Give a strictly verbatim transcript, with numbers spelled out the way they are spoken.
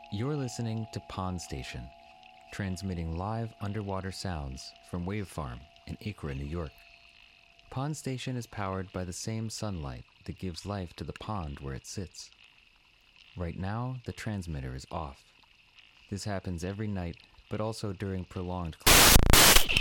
You're listening to Pond Station, transmitting live underwater sounds from Wave Farm in Acre, New York. Pond Station is powered by the same sunlight that gives life to the pond where it sits. Right now, the transmitter is off. This happens every night, but also during prolonged clouds.